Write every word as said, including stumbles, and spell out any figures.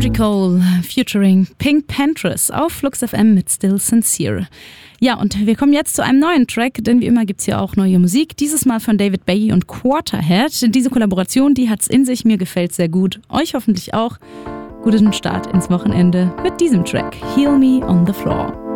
Cole featuring Pink Panthers auf Flux F M mit Still Sincere. Ja, und wir kommen jetzt zu einem neuen Track, denn wie immer gibt's hier auch neue Musik. Dieses Mal von David Bowie und Quarterhead. Diese Kollaboration, die hat's in sich, mir gefällt sehr gut. Euch hoffentlich auch. Guten Start ins Wochenende mit diesem Track. Heal Me on the Floor.